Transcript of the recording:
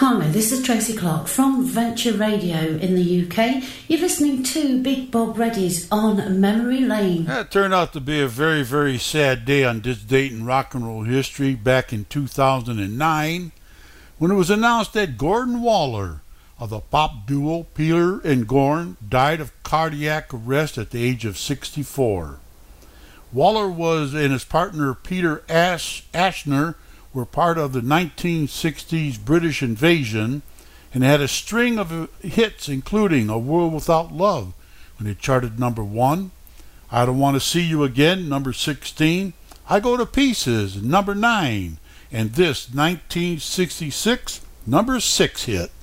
Hi, this is Tracy Clark from Venture Radio in the UK. You're listening to Big Bob Reddy's On Memory Lane. That turned out to be a very, very sad day on this date in rock and roll history back in 2009 when it was announced that Gordon Waller of the pop duo Peter and Gordon died of cardiac arrest at the age of 64. Waller and his partner Peter Ashner were part of the 1960s British invasion and had a string of hits including A World Without Love when it charted number 1, I Don't Want to See You Again, number 16, I Go to Pieces, number 9, and this 1966 number 6 hit.